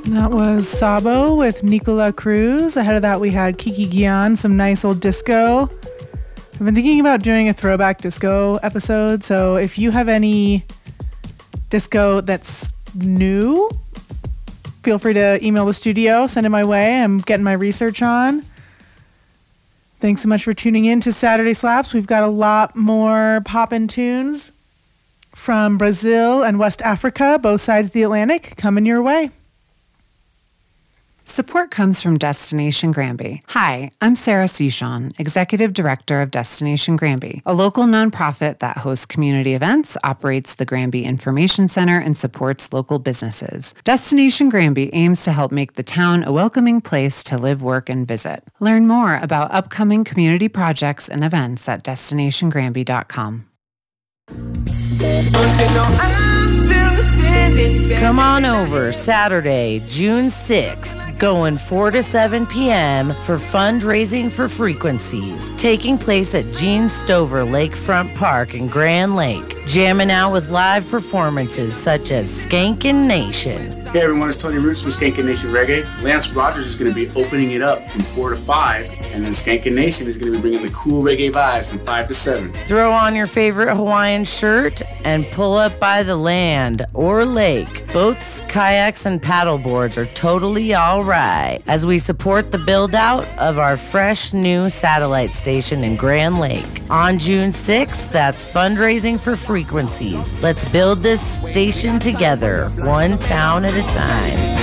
That was Sabo with Nicola Cruz. Ahead of that, we had Kiki Gian, some nice old disco. I've been thinking about doing a throwback disco episode, so if you have any disco that's new, feel free to email the studio, send it my way. I'm getting my research on. Thanks so much for tuning in to Saturday Slaps. We've got a lot more poppin' tunes from Brazil and West Africa, both sides of the Atlantic, coming your way. Support comes from Destination Granby. Hi, I'm Sarah Sechon, Executive Director of Destination Granby, a local nonprofit that hosts community events, operates the Granby Information Center, and supports local businesses. Destination Granby aims to help make the town a welcoming place to live, work, and visit. Learn more about upcoming community projects and events at destinationgranby.com. Come on over Saturday, June 6th, going 4 to 7 p.m. for fundraising for frequencies, taking place at Gene Stover Lakefront Park in Grand Lake, jamming out with live performances such as Skankin' Nation. Hey everyone, it's Tony Roots from Skankin' Nation Reggae. Lance Rogers is going to be opening it up from 4 to 5, and then Skankin' Nation is going to be bringing the cool reggae vibes from 5 to 7. Throw on your favorite Hawaiian shirt and pull up by the land or lake. Boats, kayaks, and paddleboards are totally all right as we support the build-out of our fresh new satellite station in Grand Lake. On June 6th, that's fundraising for frequencies. Let's build this station together, one town at a time.